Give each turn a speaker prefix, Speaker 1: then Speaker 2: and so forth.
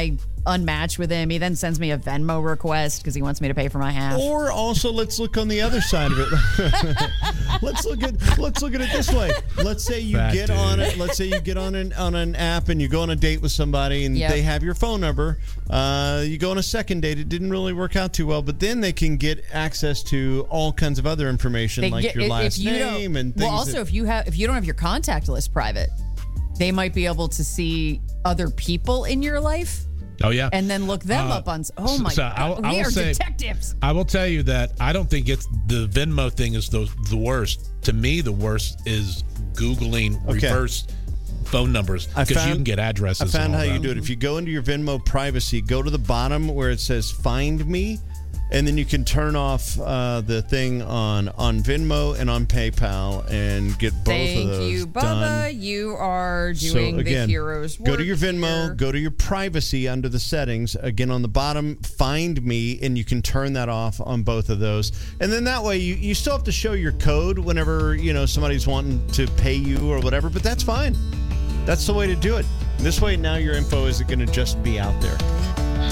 Speaker 1: I unmatch with him, he then sends me a Venmo request because he wants me to pay for my half.
Speaker 2: Or also, let's look on the other side of it. Let's look at it this way. Let's say you get on an app and you go on a date with somebody and they have your phone number. You go on a second date. It didn't really work out too well, but then they can get access to all kinds of other information, like your last name and things.
Speaker 1: Well, also if you don't have your contact list private, they might be able to see other people in your life.
Speaker 3: Oh, yeah.
Speaker 1: And then look them up on... Oh, my God. We are detectives.
Speaker 3: I will tell you that I don't think it's the Venmo thing is the worst. To me, the worst is Googling reverse phone numbers because you can get addresses.
Speaker 2: I found how you do it. If you go into your Venmo privacy, go to the bottom where it says Find Me, and then you can turn off the thing on Venmo and on PayPal and get both of those.
Speaker 1: Thank you, Bubba.
Speaker 2: Done.
Speaker 1: You are doing the hero's work.
Speaker 2: Go to your Venmo, go to your privacy under the settings. Again, on the bottom, Find Me, and you can turn that off on both of those. And then that way, you still have to show your code whenever somebody's wanting to pay you or whatever, but that's fine. That's the way to do it. This way, now your info isn't going to just be out there.